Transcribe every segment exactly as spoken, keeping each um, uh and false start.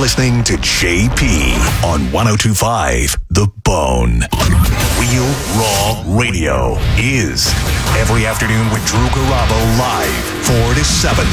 listening to J P on one oh two point five The Bone. Real Raw Radio is every afternoon with Drew Garabo live four to seven.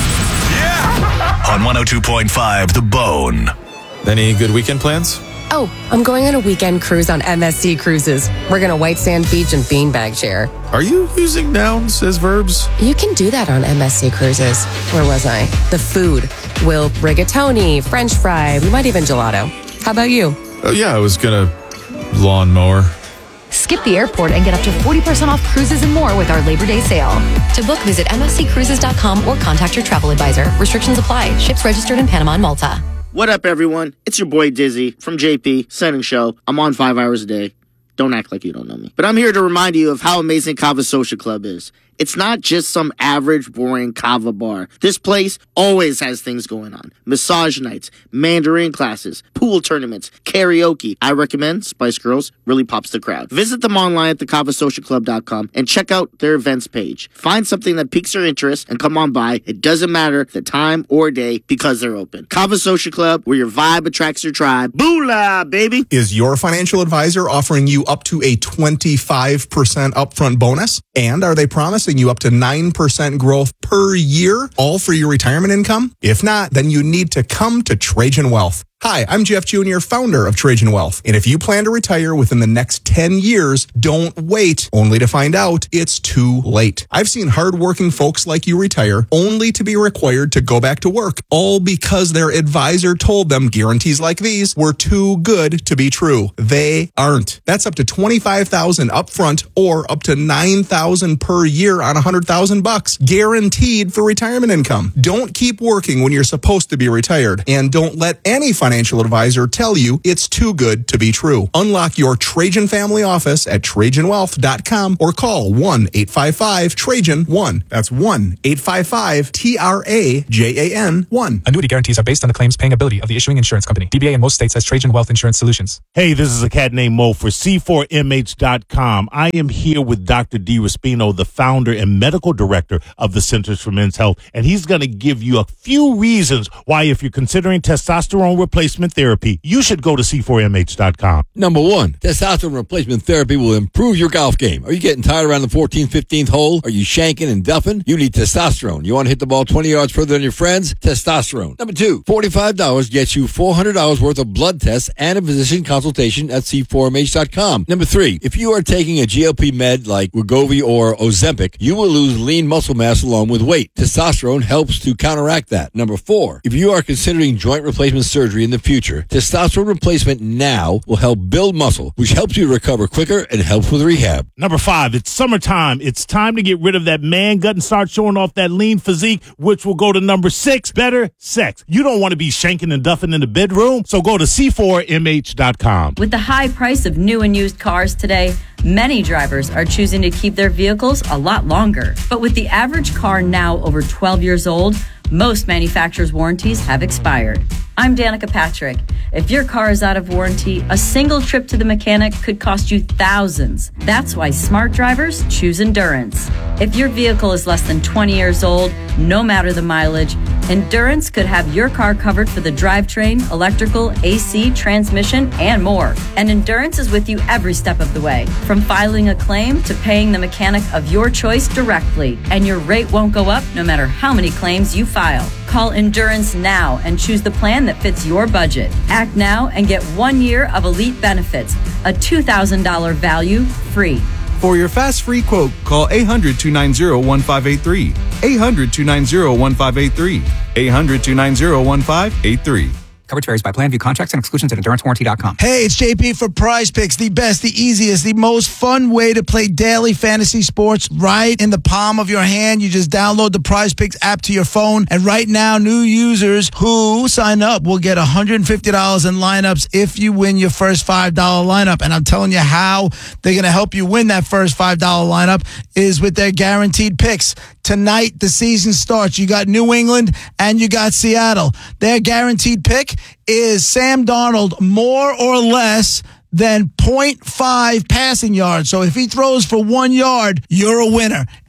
Yeah! On one oh two point five The Bone. Any good weekend plans? Oh, I'm going on a weekend cruise on M S C Cruises. We're going to White Sand Beach and Beanbag Chair. Are you using nouns as verbs? You can do that on M S C Cruises. Where was I? The food. Will rigatoni, French fry, we might even gelato. How about you? Oh, yeah, I was going to lawnmower. Skip the airport and get up to forty percent off cruises and more with our Labor Day sale. To book, visit M S C cruises dot com or contact your travel advisor. Restrictions apply. Ships registered in Panama and Malta. What up, everyone? It's your boy Dizzy from J P, Setting Show. I'm on five hours a day. Don't act like you don't know me. But I'm here to remind you of how amazing Kava Social Club is. It's not just some average, boring kava bar. This place always has things going on. Massage nights, Mandarin classes, pool tournaments, karaoke. I recommend Spice Girls. Really pops the crowd. Visit them online at the kava social club dot com and check out their events page. Find something that piques your interest and come on by. It doesn't matter the time or day because they're open. Kava Social Club, where your vibe attracts your tribe. Boolah, baby! Is your financial advisor offering you up to a twenty-five percent upfront bonus? And are they promising you up to nine percent growth per year, all for your retirement income? If not, then you need to come to Trajan Wealth. Hi, I'm Jeff Junior, founder of Trajan Wealth. And if you plan to retire within the next ten years, don't wait, only to find out it's too late. I've seen hardworking folks like you retire only to be required to go back to work, all because their advisor told them guarantees like these were too good to be true. They aren't. That's up to twenty-five thousand dollars upfront or up to nine thousand dollars per year on one hundred thousand bucks, guaranteed for retirement income. Don't keep working when you're supposed to be retired, and don't let any financial financial advisor tell you it's too good to be true. Unlock your Trajan family office at Trajan Wealth dot com or call one eight five five Trajan one. That's one eight five five T R A J A N one. Annuity guarantees are based on the claims paying ability of the issuing insurance company. D B A in most states has Trajan Wealth Insurance Solutions. Hey, this is a cat named Mo for C four M H dot com. I am here with Doctor D. Raspino, the founder and medical director of the Centers for Men's Health, and he's going to give you a few reasons why, if you're considering testosterone replacement therapy, you should go to C four M H dot com. Number one, testosterone replacement therapy will improve your golf game. Are you getting tired around the fourteenth, fifteenth hole? Are you shanking and duffing? You need testosterone. You want to hit the ball twenty yards further than your friends? Testosterone. Number two, forty-five dollars gets you four hundred dollars worth of blood tests and a physician consultation at C four M H dot com. Number three, if you are taking a G L P med like Wegovy or Ozempic, you will lose lean muscle mass along with weight. Testosterone helps to counteract that. Number four, if you are considering joint replacement surgery in the future, testosterone replacement now will help build muscle, which helps you recover quicker and helps with rehab. Number five, it's summertime. It's time to get rid of that man gut and start showing off that lean physique, which will go to number six, better sex. You don't want to be shanking and duffing in the bedroom, so go to C four M H dot com. With the high price of new and used cars today, many drivers are choosing to keep their vehicles a lot longer. But with the average car now over twelve years old, most manufacturers' warranties have expired. I'm Danica Patrick. If your car is out of warranty, a single trip to the mechanic could cost you thousands. That's why smart drivers choose Endurance. If your vehicle is less than twenty years old, no matter the mileage, Endurance could have your car covered for the drivetrain, electrical, A C, transmission, and more. And Endurance is with you every step of the way, from filing a claim to paying the mechanic of your choice directly. And your rate won't go up no matter how many claims you file. Call Endurance now and choose the plan that fits your budget. Act now and get one year of elite benefits, a two thousand dollars value free. For your fast free quote, call eight hundred, two nine zero, one five eight three. eight hundred, two nine zero, one five eight three. eight hundred, two nine zero, one five eight three. Coverage varies by plan. View contracts and exclusions at endurance warranty dot com. Hey, it's J P for Prize Picks, the best, the easiest, the most fun way to play daily fantasy sports right in the palm of your hand. You just download the Prize Picks app to your phone, and right now, new users who sign up will get one hundred fifty dollars in lineups if you win your first five dollar lineup. And I'm telling you how they're going to help you win that first five dollar lineup is with their guaranteed picks. Tonight, the season starts. You got New England and you got Seattle. Their guaranteed pick is Sam Darnold more or less than point five passing yards. So if he throws for one yard, you're a winner.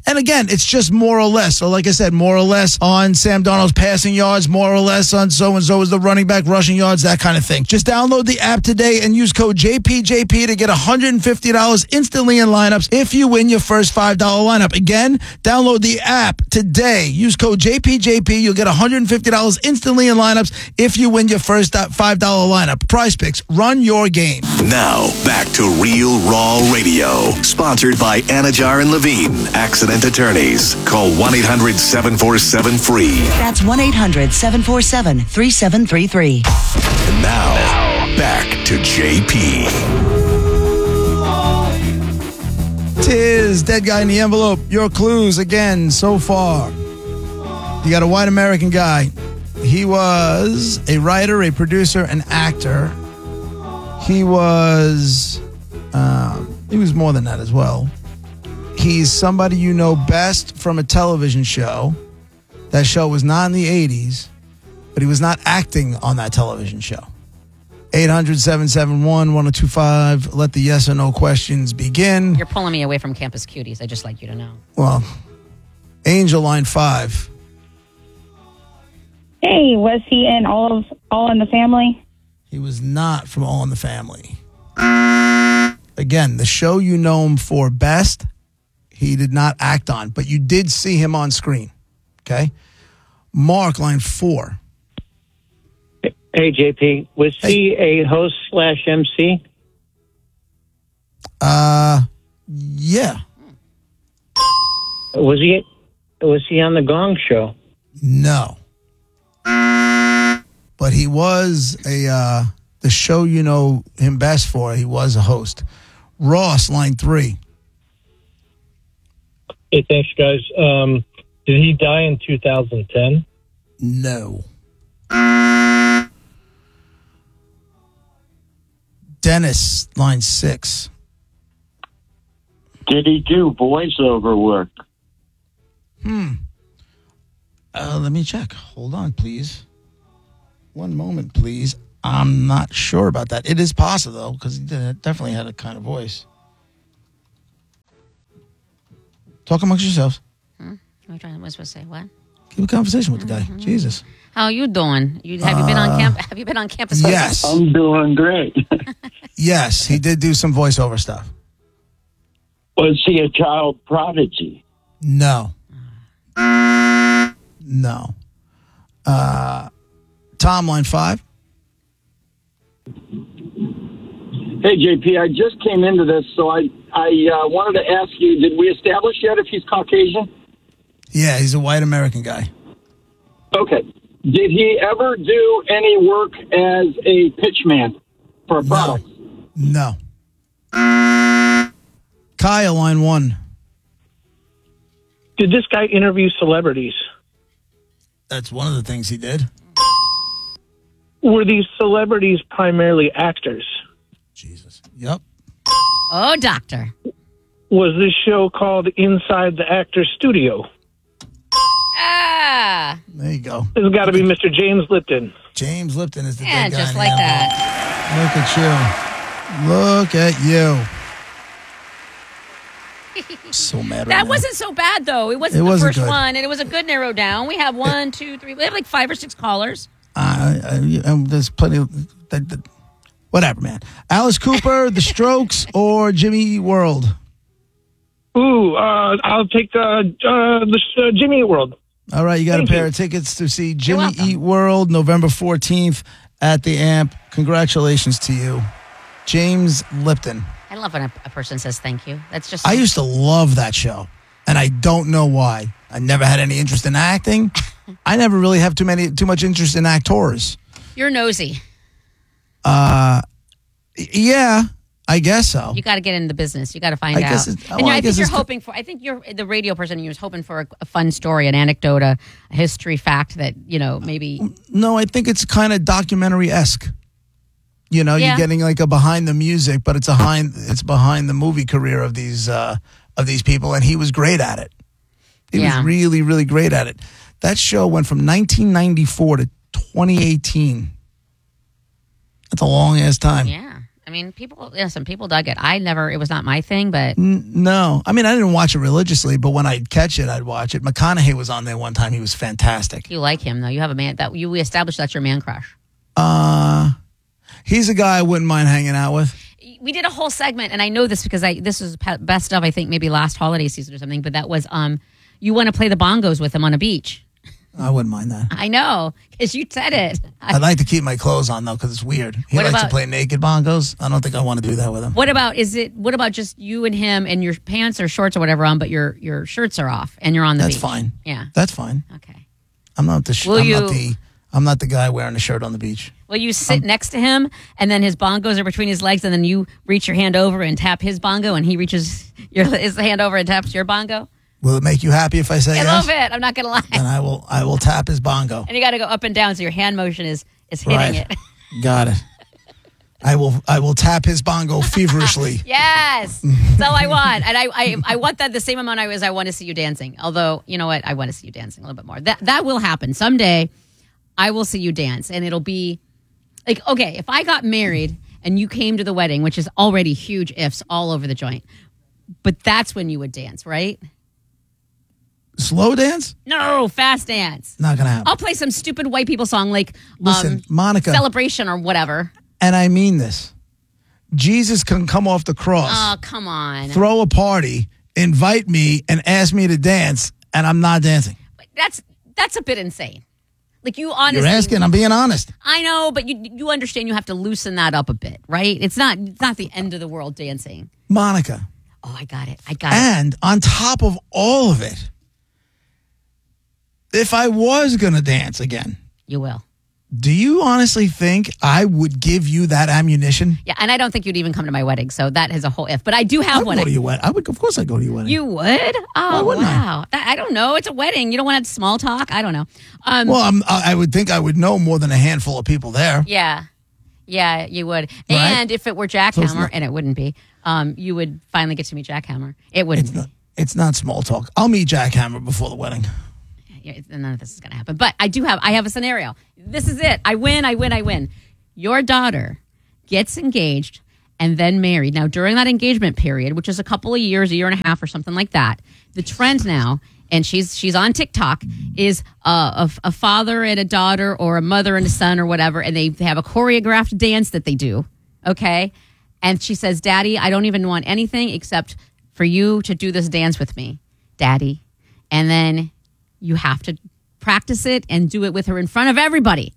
And again, it's just more or less. So like I said, more or less on Sam Darnold's passing yards, more or less on so-and-so is the running back rushing yards, that kind of thing. Just download the app today and use code J P J P to get one hundred fifty dollars instantly in lineups if you win your first five dollars lineup. Again, download the app today. Use code J P J P. You'll get one hundred fifty dollars instantly in lineups if you win your first five dollars lineup. Prize Picks, run your game. Now, back to Real Raw Radio. Sponsored by Anajar and Levine, Accident Attorneys. Call one eight hundred seven four seven free. That's one eight hundred seven four seven three seven three three. And now, back to J P. Tis Dead Guy in the Envelope. Your clues again so far. You got a white American guy. He was a writer, a producer, an actor. He was, um, he was more than that as well. He's somebody you know best from a television show. That show was not in the eighties, but he was not acting on that television show. eight hundred seven seven one one oh two five. Let the yes or no questions begin. You're pulling me away from Campus Cuties. I'd just like you to know. Well, Angel line five. Hey, was he in All of All in the Family? He was not from All in the Family. Again, the show you know him for best, he did not act on, but you did see him on screen. Okay? Mark, line four. Hey, J P. Was hey. he a host slash M C? Uh, yeah. Was he, was he on the Gong Show? No. But he was a, uh, the show you know him best for, he was a host. Ross, line three. Hey, thanks, guys. Um, did he die in two thousand ten? No. Dennis, line six. Did he do voiceover work? Hmm. Uh, let me check. Hold on, please. One moment, please. I'm not sure about that. It is possible, though, because he definitely had a kind of voice. Talk amongst yourselves. Hmm? What was I supposed to say? What? Keep a conversation with the guy. Mm-hmm. Jesus. How you doing? You have you been on camp? Have you been on campus? Yes. I'm doing great. Yes, he did do some voiceover stuff. Was he a child prodigy? No. No. Uh, Tom, line five. Hey, J P, I just came into this, so I, I uh, wanted to ask you, did we establish yet if he's Caucasian? Yeah, he's a white American guy. Okay. Did he ever do any work as a pitchman for a product? No. Kyle, line one. Did this guy interview celebrities? That's one of the things he did. Were these celebrities primarily actors? Yep. Oh, doctor. Was this show called Inside the Actor's Studio? Ah. There you go. This has got to be Mister James Lipton. James Lipton is the Yeah, dead guy. just in like the that. Look at you. Look at you. So mad right That now. wasn't so bad, though. It wasn't It the wasn't first good. one, and it was a good narrow down. We have one, two, three. We have like five or six callers. Uh, I, I, there's plenty of... That, that, whatever, man. Alice Cooper, The Strokes, or Jimmy Eat World? Ooh, uh, I'll take uh, uh, the uh, Jimmy Eat World. All right, you got Thank a pair you. of tickets to see Jimmy Eat World November fourteenth at the Amp. Congratulations to you. James Lipton. I love when a, a person says thank you. That's just. I used to love that show, and I don't know why. I never had any interest in acting. I never really have too many, too much interest in actors. You're nosy. Uh, yeah, I guess so. You got to get into the business. You got to find I out. guess it's- and well, yeah, I I, guess think you're it's- hoping for. I think you're the radio person. And you're hoping for a, a fun story, an anecdote, a, a history fact that you know maybe. No, I think it's kind of documentary-esque. You know, Yeah. you're getting like a behind the music, but it's a behind it's behind the movie career of these uh, of these people, and he was great at it. He Yeah. was really, really great at it. That show went from nineteen ninety-four to twenty eighteen. That's a long ass time. Yeah, I mean, people, listen, people dug it. I never, it was not my thing, but. N- no. I mean, I didn't watch it religiously, but when I'd catch it, I'd watch it. McConaughey was on there one time. He was fantastic. You like him, though. You have a man, that you we established that's your man crush. Uh, he's a guy I wouldn't mind hanging out with. We did a whole segment, and I know this because I this was best of, I think, maybe last holiday season or something, but that was, um, you want to play the bongos with him on a beach. I wouldn't mind that. I know, because you said it. I'd like to keep my clothes on, though, because it's weird. He What likes about- to play naked bongos. I don't think I want to do that with him. What about, is it, what about just you and him and your pants or shorts or whatever on, but your, your shirts are off and you're on the That's beach? fine. Yeah. That's fine. Okay. I'm not the. Sh- Will I'm you- not the. I'm not the guy wearing a shirt on the beach. Will you sit next to him and then his bongos are between his legs and then you reach your hand over and tap his bongo and he reaches your his hand over and taps your bongo? Will it make you happy if I say I yes? love it. I'm not going to lie. Then I will. I will tap his bongo. And you got to go up and down so your hand motion is, is hitting Right. it. Got it. I will. I will tap his bongo feverishly. Yes. That's all I want. And I, I, I want that the same amount I as I want to see you dancing. Although, you know what? I want to see you dancing a little bit more. That that will happen. Someday I will see you dance. And it'll be like, okay, if I got married and you came to the wedding, which is already huge ifs all over the joint, but that's when you would dance, right? Slow dance? No, fast dance. Not gonna happen. I'll play some stupid white people song like Listen, um, Monica. Celebration or whatever. And I mean this. Jesus can come off the cross, Oh, come on. throw a party, invite me, and ask me to dance, and I'm not dancing. That's that's a bit insane. Like you honestly, You're asking. I'm being honest. I know, but you you understand you have to loosen that up a bit, right? It's not it's not the end of the world dancing. Monica. Oh, I got it. I got it. And on top of all of it, if I was going to dance again, You will. do you honestly think I would give you that ammunition? Yeah, and I don't think you'd even come to my wedding, so that is a whole if. But I do have I would one. go to your wedding. I would, of course, I'd go to your wedding. You would? Oh, wouldn't I? wow. That, I don't know. It's a wedding. You don't want to have small talk? I don't know. Um, well, I'm, I I would think I would know more than a handful of people there. Yeah. Yeah, you would. Right? And if it were Jack So it's Hammer, not- and it wouldn't be, um, you would finally get to meet Jack Hammer. It wouldn't It's be. not, it's not small talk. I'll meet Jack Hammer before the wedding. Yeah, it's- none of this is going to happen. But I do have, I have a scenario. This is it. I win, I win, I win. Your daughter gets engaged and then married. Now, during that engagement period, which is a couple of years, a year and a half or something like that, the trend now, and she's she's on TikTok, is uh, a, a father and a daughter or a mother and a son or whatever, and they have a choreographed dance that they do, okay? And she says, Daddy, I don't even want anything except for you to do this dance with me, Daddy. And then you have to practice it and do it with her in front of everybody.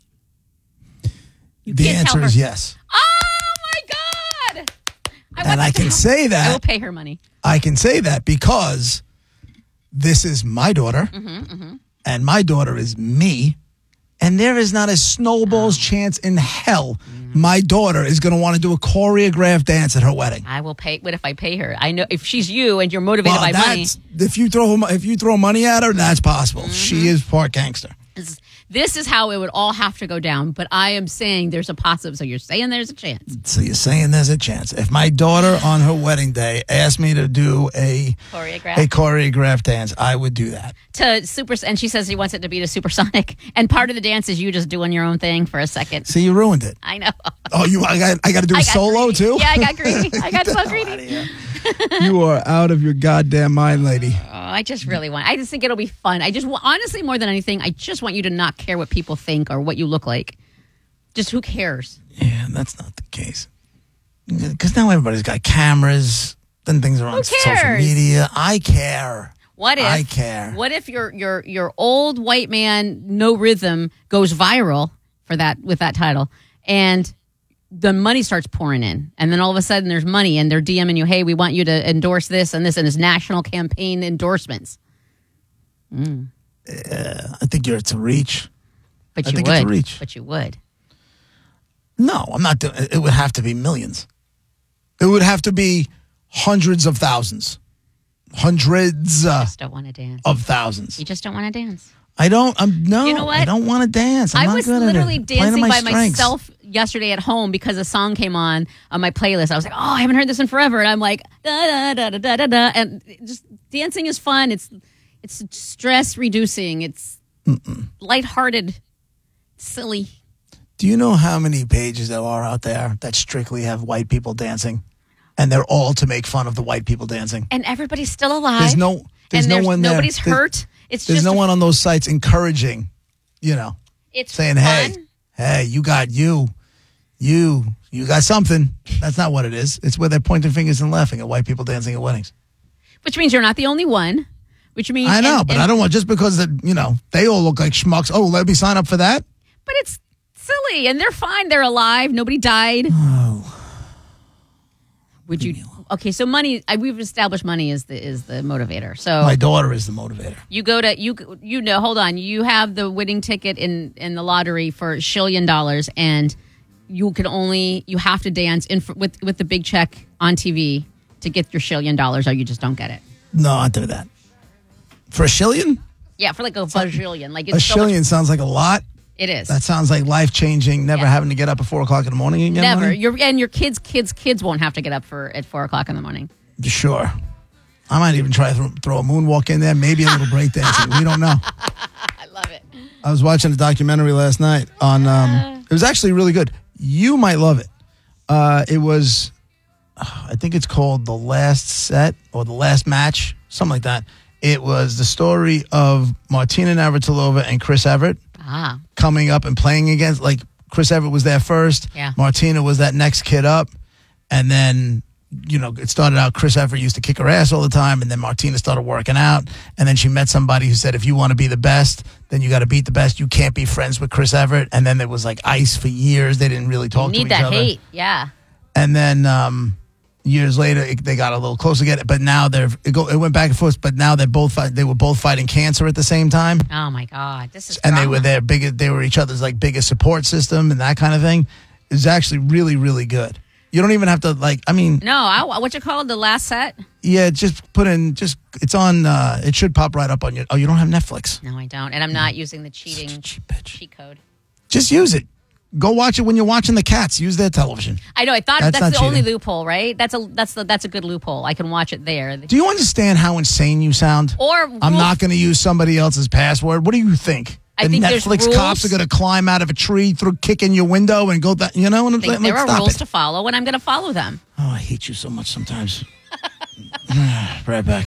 You The can't tell answer is her- yes. Oh my God! I And want I this to can happen. say I will that. pay her money. I can say that because this is my daughter, Mm-hmm, mm-hmm. and my daughter is me, and there is not a snowball's chance in hell my daughter is going to want to do a choreographed dance at her wedding. I will pay. What if I pay her? I know if she's you and you're motivated Well, by money. that's, if you throw if you throw money at her, that's possible. Mm-hmm. She is part gangster. This- This is how it would all have to go down. But I am saying there's a possible. So you're saying there's a chance. So you're saying there's a chance. If my daughter on her wedding day asked me to do a Choreographed. a choreographed dance, I would do that. To super, and she says she wants it to be to supersonic. And part of the dance is you just doing your own thing for a second. See, you ruined it. I know. Oh, you I got I got to do a I got solo greedy. too. Yeah, I got greedy. I got so greedy. You are out of your goddamn mind, lady. Oh, I just really want. I just think it'll be fun. I just want, honestly, more than anything, I just want you to not care what people think or what you look like. Just who cares? Yeah, that's not the case. Because now everybody's got cameras. Then things are on Who social cares? media. I care. What if I care. What if your your your old white man no rhythm goes viral for that with that title, and the money starts pouring in, and then all of a sudden there's money, and they're DMing you, hey, we want you to endorse this and this, and it's national campaign endorsements. Mm. Uh, I think you're it's a reach. But I you think would. it's a reach. But you would. No, I'm not doing. It would have to be millions. It would have to be hundreds of thousands, hundreds uh, Just don't want to dance. of thousands. You just don't want to dance. I don't. I'm no. You know what? I don't want to dance. I'm I not was good at literally it. Playing to dancing my by strengths. myself yesterday at home because a song came on on my playlist. I was like, oh, I haven't heard this in forever. And I'm like, da da da da da da. And just dancing is fun. It's it's stress reducing. It's Mm-mm. lighthearted, silly. Do you know how many pages there are out there that strictly have white people dancing? And they're all to make fun of the white people dancing. And everybody's still alive. There's no, there's and no there's, one there. Nobody's There's- hurt. It's There's just no a- one on those sites encouraging, you know, It's saying, fun. hey, hey, you got you, you, you got something. That's not what it is. It's where they're pointing fingers and laughing at white people dancing at weddings. Which means you're not the only one. Which means I know, and- but and- I don't want, just because, the, you know, they all look like schmucks. Oh, let me sign up for that? But it's silly, and they're fine. They're alive. Nobody died. Oh. Would you? Okay, so money. I, we've established money is the is the motivator. So My daughter is the motivator. you go to you you know. Hold on. You have the winning ticket in in the lottery for a shillion dollars, and you can only you have to dance in with with the big check on T V to get your shillion dollars, or you just don't get it. No, I'll do that. For a shillion? Yeah, for like a bajillion. Like A it's so much- shillion sounds like a lot. It is. That sounds like life-changing, never having to get up at four o'clock in the morning again. Never. money? Your and your kids, kids, kids won't have to get up for at four o'clock in the morning. Sure. I might even try to throw, throw a moonwalk in there, maybe a little break dancing. We don't know. I love it. I was watching a documentary last night on, um, it was actually really good. You might love it. Uh, it was, I think it's called The Last Set or The Last Match, something like that. It was the story of Martina Navratilova and Chris Evert Ah. coming up and playing against, like Chris Evert was there first. Yeah. Martina was that next kid up. And then, you know, it started out Chris Evert used to kick her ass all the time. And then Martina started working out. And then she met somebody who said, if you want to be the best, then you got to beat the best. You can't be friends with Chris Evert. And then there was like ice for years. They didn't really talk You to need each that other. hate. Yeah. And then um, years later, it, they got a little closer again. But now they're it, go, it went back and forth. But now they're both fight, they were both fighting cancer at the same time, Oh my God. This is. and they drama. were their biggest. They were each other's like biggest support system and that kind of thing. It was actually really really good. You don't even have to like. I mean, No, I, what you call it? The last set? yeah, just put in. Just it's on. Uh, it should pop right up on your. Oh, you don't have Netflix? No, I don't, and I'm not using the cheating cheat code. Just use it. Go watch it when you're watching the Cats. Use their television. I know. I thought That's that's, not the only cheating. loophole, right? That's a that's the that's a good loophole. I can watch it there. Do you understand how insane you sound? Or I'm rules- not going to use somebody else's password. What do you think? I the think there's Netflix rules. cops are going to climb out of a tree, through kick in your window, and go that. You know what I'm I think saying? there Like, are stop rules it. to follow, and I'm going to follow them. Oh, I hate you so much sometimes. Right back.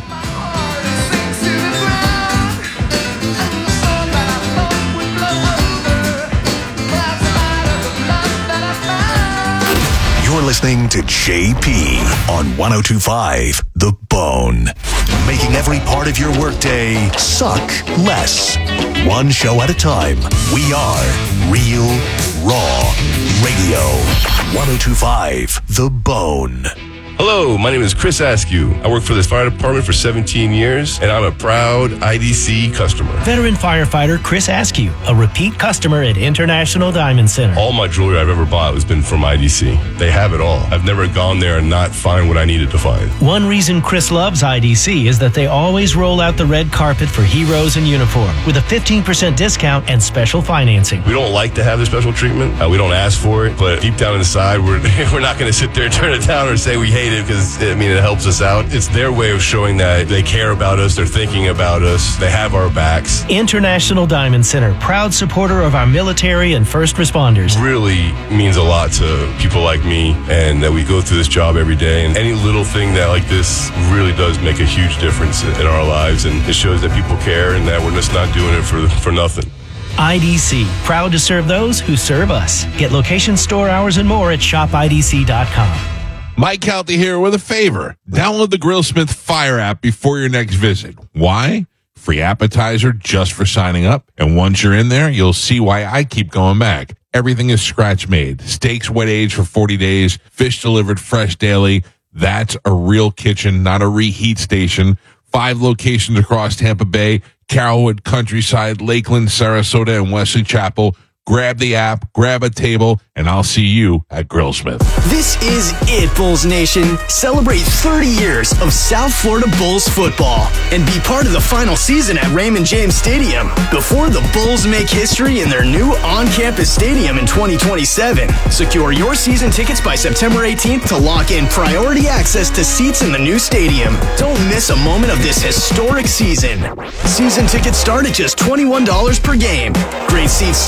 You're listening to J P on ten twenty-five The Bone. Making every part of your workday suck less. One show at a time. We are Real Raw Radio. ten twenty-five The Bone. Hello, my name is Chris Askew. I work for this fire department for seventeen years, and I'm a proud I D C customer. Veteran firefighter Chris Askew, a repeat customer at International Diamond Center. All my jewelry I've ever bought has been from I D C. They have it all. I've never gone there and not find what I needed to find. One reason Chris loves I D C is that they always roll out the red carpet for heroes in uniform with a fifteen percent discount and special financing. We don't like to have the special treatment. Uh, we don't ask for it, but deep down inside, we're we're not going to sit there and turn it down or say we hate it because, I mean, it helps us out. It's their way of showing that they care about us, they're thinking about us, they have our backs. International Diamond Center, proud supporter of our military and first responders. Really means a lot to people like me, and that we go through this job every day, and any little thing that like this really does make a huge difference in our lives, and it shows that people care and that we're just not doing it for for nothing. I D C, proud to serve those who serve us. Get location, store hours, and more at shop I D C dot com. Mike Calty here with a favor. Download the Grillsmith Fire app before your next visit. Why? Free appetizer just for signing up. And once you're in there, you'll see why I keep going back. Everything is scratch made. Steaks wet aged for forty days. Fish delivered fresh daily. That's a real kitchen, not a reheat station. Five locations across Tampa Bay, Carrollwood, Countryside, Lakeland, Sarasota, and Wesley Chapel. Grab the app, grab a table, and I'll see you at Grillsmith. This is it, Bulls Nation. Celebrate thirty years of South Florida Bulls football and be part of the final season at Raymond James Stadium before the Bulls make history in their new on-campus stadium in twenty twenty-seven. Secure your season tickets by September eighteenth to lock in priority access to seats in the new stadium. Don't miss a moment of this historic season. Season tickets start at just twenty-one dollars per game. Great seats still remain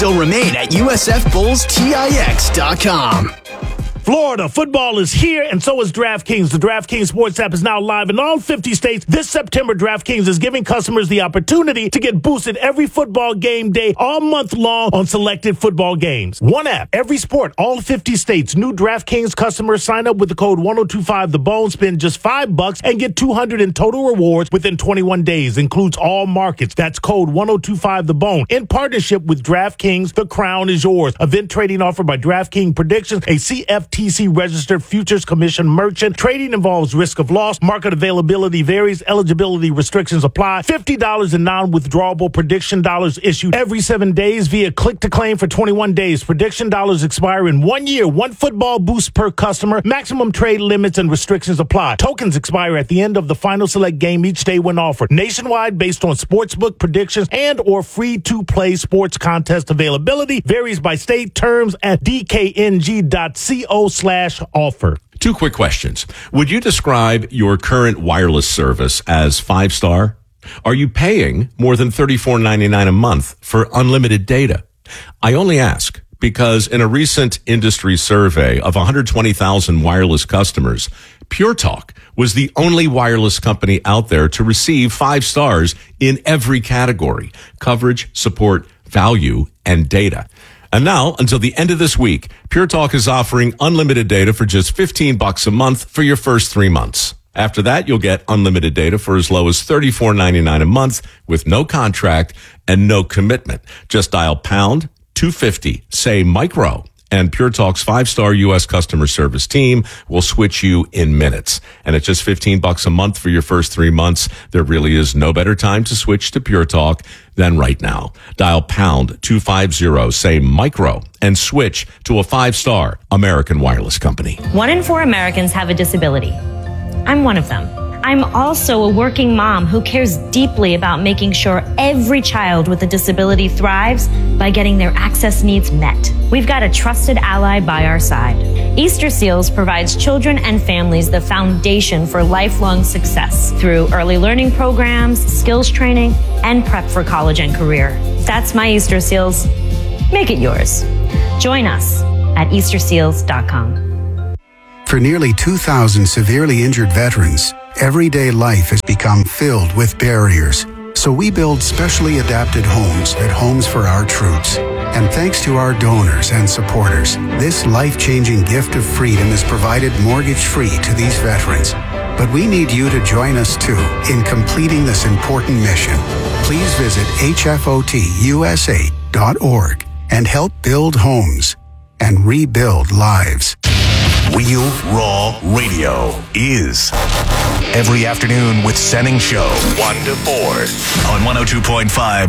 right at U S F Bulls Tix dot com. Florida football is here, and so is DraftKings. The DraftKings Sports app is now live in all fifty states. This September, DraftKings is giving customers the opportunity to get boosted every football game day all month long on selected football games. One app, every sport, all fifty states. New DraftKings customers sign up with the code ten twenty-five the bone, spend just five bucks, and get two hundred in total rewards within twenty-one days. Includes all markets. That's code ten twenty-five the bone. In partnership with DraftKings, the crown is yours. Event trading offered by DraftKings Predictions, a C F T C registered futures commission merchant. Trading involves risk of loss. Market availability varies. Eligibility restrictions apply. fifty dollars in non-withdrawable prediction dollars issued every seven days via click to claim for twenty-one days. Prediction dollars expire in one year. One football boost per customer. Maximum trade limits and restrictions apply. Tokens expire at the end of the final select game each day when offered. Nationwide based on sportsbook predictions and or free-to-play sports contest availability. Varies by state. Terms at d k n g dot co slash offer. Two quick questions. Would you describe your current wireless service as five-star? Are you paying more than thirty-four ninety-nine a month for unlimited data? I only ask because in a recent industry survey of one hundred twenty thousand wireless customers, Pure Talk was the only wireless company out there to receive five stars in every category: coverage, support, value, and data. And now, until the end of this week, Pure Talk is offering unlimited data for just fifteen bucks a month for your first three months. After that, you'll get unlimited data for as low as thirty-four ninety-nine a month with no contract and no commitment. Just dial pound two fifty, say micro, and Pure Talk's five-star U S customer service team will switch you in minutes. And at just fifteen bucks a month for your first three months, there really is no better time to switch to Pure Talk than right now. Dial pound two fifty, say micro, and switch to a five-star American wireless company. One in four Americans have a disability. I'm one of them. I'm also a working mom who cares deeply about making sure every child with a disability thrives by getting their access needs met. We've got a trusted ally by our side. Easter Seals provides children and families the foundation for lifelong success through early learning programs, skills training, and prep for college and career. That's my Easter Seals. Make it yours. Join us at Easter Seals dot com. For nearly two thousand severely injured veterans, everyday life has become filled with barriers. So we build specially adapted homes at Homes for Our Troops. And thanks to our donors and supporters, this life-changing gift of freedom is provided mortgage-free to these veterans. But we need you to join us too in completing this important mission. Please visit H F O T U S A dot org and help build homes and rebuild lives. Real Raw Radio is every afternoon with Senning Show, one to four on one oh two point five